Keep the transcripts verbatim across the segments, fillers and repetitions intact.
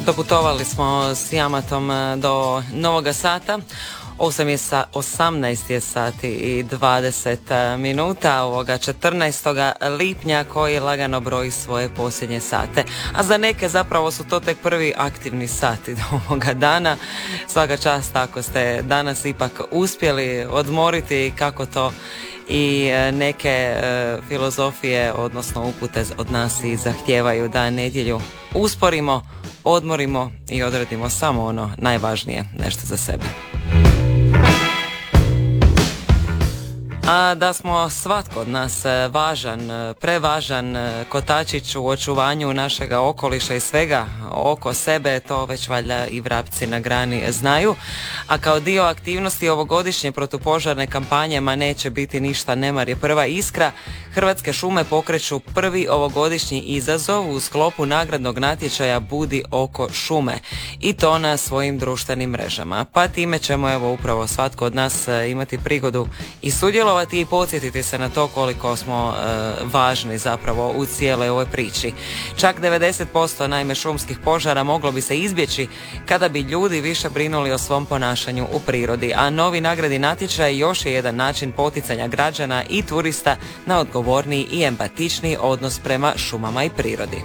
Doputovali smo s Jamatom do Novoga Sata. osamnaest je sati i dvadeset minuta ovoga četrnaestog lipnja koji lagano broji svoje posljednje sate. A za neke zapravo su to tek prvi aktivni sati ovoga dana. Svaka čast ako ste danas ipak uspjeli odmoriti kako to i neke e, filozofije, odnosno upute od nas i zahtijevaju da nedjelju usporimo, odmorimo i odradimo samo ono najvažnije, nešto za sebe. A da smo svatko od nas važan, prevažan kotačić u očuvanju našega okoliša i svega oko sebe, to već valjda i vrapci na grani znaju. A kao dio aktivnosti ovogodišnje protupožarne kampanje Ma neće biti ništa, nemar je prva iskra, Hrvatske šume pokreću prvi ovogodišnji izazov u sklopu nagradnog natječaja Budi oko šume, i to na svojim društvenim mrežama. Pa time ćemo evo upravo svatko od nas imati prigodu i sudjelovati i podsjetiti se na to koliko smo e, važni zapravo u cijeloj ovoj priči. Čak devedeset posto naime šumskih požara moglo bi se izbjeći kada bi ljudi više brinuli o svom ponašanju u prirodi, a novi nagradni natječaj još je jedan način poticanja građana i turista na odgovorniji i empatičniji odnos prema šumama i prirodi.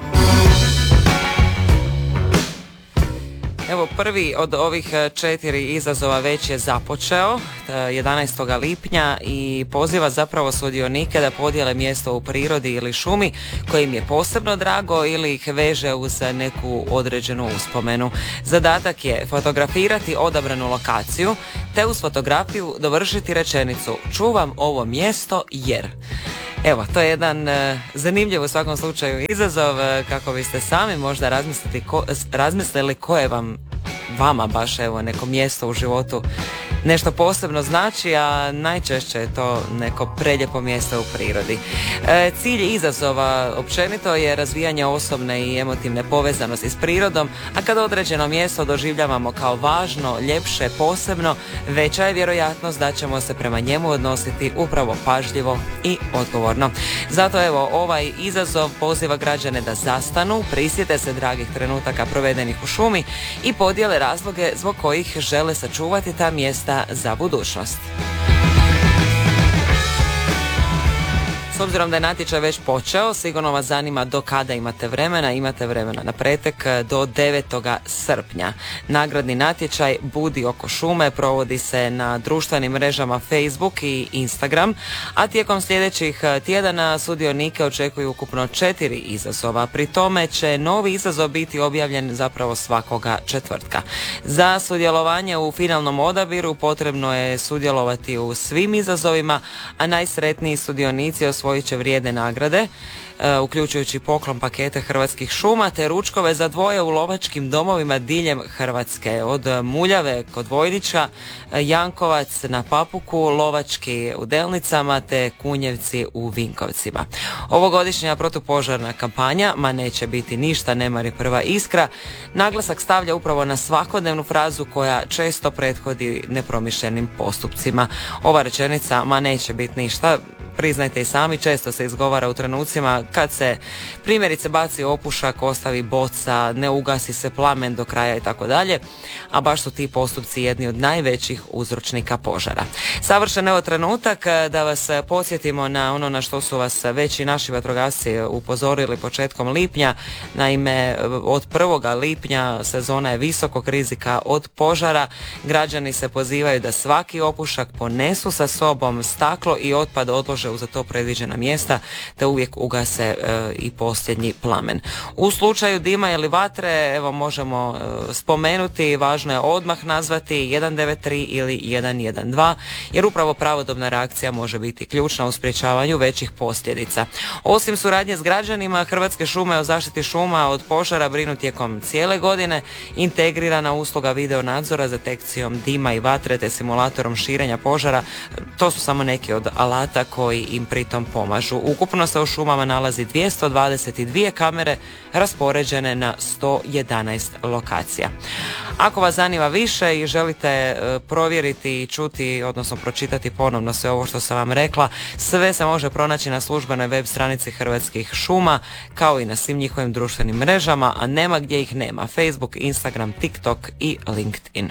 Evo, prvi od ovih četiri izazova već je započeo jedanaestog lipnja i poziva zapravo sudionike da podijele mjesto u prirodi ili šumi koje im je posebno drago ili ih veže uz neku određenu uspomenu. Zadatak je fotografirati odabranu lokaciju te uz fotografiju dovršiti rečenicu "Čuvam ovo mjesto jer". Evo, to je jedan e, zanimljiv u svakom slučaju izazov, e, kako biste sami možda razmisliti ko, razmislili koje vam vama baš evo neko mjesto u životu nešto posebno znači, a najčešće je to neko prelijepo mjesto u prirodi. E, cilj izazova općenito je razvijanje osobne i emotivne povezanosti s prirodom, a kada određeno mjesto doživljavamo kao važno, ljepše, posebno, veća je vjerojatnost da ćemo se prema njemu odnositi upravo pažljivo i odgovorno. Zato evo, ovaj izazov poziva građane da zastanu, prisjete se dragih trenutaka provedenih u šumi i podijele razloge zbog kojih žele sačuvati ta mjesta za budućnost. S obzirom da je natječaj već počeo, sigurno vas zanima do kada imate vremena. Imate vremena na pretek do devetog srpnja. Nagradni natječaj Budi oko šume provodi se na društvenim mrežama Facebook i Instagram, a tijekom sljedećih tjedana sudionike očekuju ukupno četiri izazova. Pri tome će novi izazov biti objavljen zapravo svakoga četvrtka. Za sudjelovanje u finalnom odabiru potrebno je sudjelovati u svim izazovima, a najsretniji sudionici osvojit će vrijedne nagrade, uključujući poklon pakete Hrvatskih šuma te ručkove za dvoje u lovačkim domovima diljem Hrvatske, od Muljave kod Vojnića, Jankovac na Papuku, Lovački u Delnicama te Kunjevci u Vinkovcima. Ovogodišnja protupožarna kampanja Ma neće biti ništa, nemar je prva iskra naglasak stavlja upravo na svakodnevnu frazu koja često prethodi nepromišljenim postupcima. Ova rečenica Ma neće biti ništa, priznajte i sami, često se izgovara u trenucima kad se primjerice baci opušak, ostavi boca, ne ugasi se plamen do kraja i tako dalje, a baš su ti postupci jedni od najvećih uzročnika požara. Savršen evo trenutak da vas podsjetimo na ono na što su vas već i naši vatrogasci upozorili početkom lipnja. Naime, od prvoga lipnja sezona je visokog rizika od požara. Građani se pozivaju da svaki opušak ponesu sa sobom, staklo i otpad odlože u za to predviđena mjesta, te uvijek ugase e, i posljednji plamen. U slučaju dima ili vatre, evo možemo e, spomenuti, važno je odmah nazvati jedan devet tri ili jedan jedan dva, jer upravo pravodobna reakcija može biti ključna u sprječavanju većih posljedica. Osim suradnje s građanima, Hrvatske šume o zaštiti šuma od požara brinu tijekom cijele godine. Integrirana usluga video nadzora za detekcijom dima i vatre te simulatorom širenja požara, to su samo neki od alata koji im pritom pomažu. Ukupno se u šumama nalazi dvjesto dvadeset dvije kamere raspoređene na sto jedanaest lokacija. Ako vas zanima više i želite e, provjeriti i čuti, odnosno pročitati ponovno sve ovo što sam vam rekla, sve se može pronaći na službenoj web stranici Hrvatskih šuma, kao i na svim njihovim društvenim mrežama, a nema gdje ih nema: Facebook, Instagram, TikTok i LinkedIn.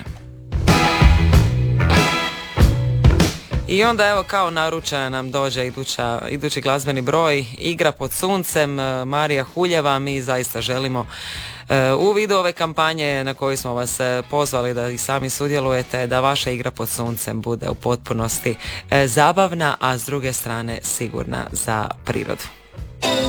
I onda evo kao naručena nam dođe iduća, idući glazbeni broj, Igra pod suncem, Marija Huljeva. Mi zaista želimo u vidu ove kampanje na koju smo vas pozvali da i sami sudjelujete, da vaša igra pod suncem bude u potpunosti zabavna, a s druge strane sigurna za prirodu.